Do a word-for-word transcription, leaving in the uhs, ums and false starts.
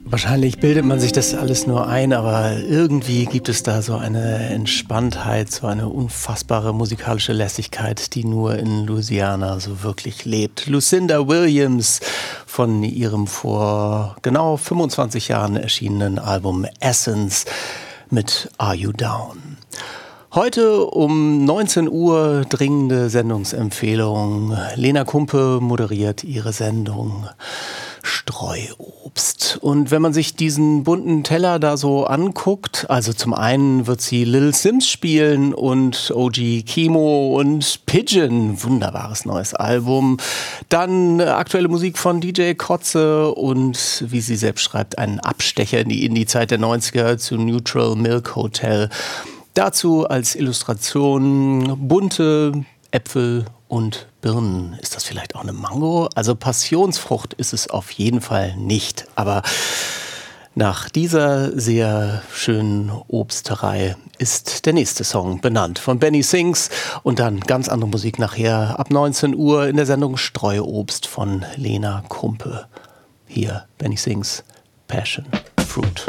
Wahrscheinlich bildet man sich das alles nur ein, aber irgendwie gibt es da so eine Entspanntheit, so eine unfassbare musikalische Lässigkeit, die nur in Louisiana so wirklich lebt. Lucinda Williams von ihrem vor genau fünfundzwanzig Jahren erschienenen Album Essence mit Are You Down? Heute um neunzehn Uhr dringende Sendungsempfehlung. Lena Kumpe moderiert ihre Sendung Streuobst. Und wenn man sich diesen bunten Teller da so anguckt, also zum einen wird sie Lil Sims spielen und O G Kimo und Pigeon, wunderbares neues Album. Dann aktuelle Musik von D J Kotze und, wie sie selbst schreibt, einen Abstecher in die Indie-Zeit der neunziger zu Neutral Milk Hotel. Dazu als Illustration bunte Äpfel und Birnen. Ist das vielleicht auch eine Mango? Also Passionsfrucht ist es auf jeden Fall nicht. Aber nach dieser sehr schönen Obsterei ist der nächste Song benannt von Benny Sings. Und dann ganz andere Musik nachher ab neunzehn Uhr in der Sendung Streuobst von Lena Kumpe. Hier Benny Sings Passion Fruit.